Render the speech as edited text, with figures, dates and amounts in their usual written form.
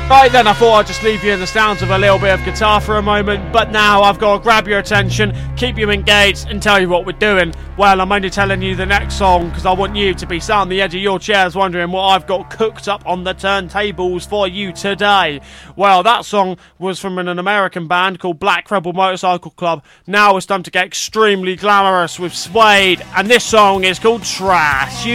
Right then, I thought I'd just leave you in the sounds of a little bit of guitar for a moment, but now I've got to grab your attention, keep you engaged, and tell you what we're doing. Well, I'm only telling you the next song because I want you to be sat on the edge of your chairs wondering what I've got cooked up on the turntables for you today. Well, that song was from an American band called Black Rebel Motorcycle Club. Now it's time to get extremely glamorous with Suede, and this song is called Trash.